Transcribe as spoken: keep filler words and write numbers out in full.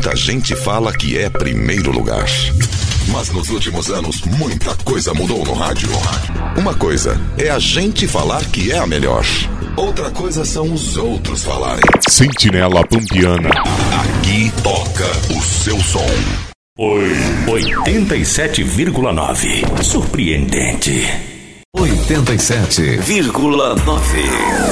Muita gente fala que é primeiro lugar. Mas nos últimos anos, muita coisa mudou no rádio. Uma coisa é a gente falar que é a melhor. Outra coisa são os outros falarem. Sentinela Pampiana. Aqui toca o seu som. oitenta e sete vírgula nove. Surpreendente. oitenta e sete vírgula nove.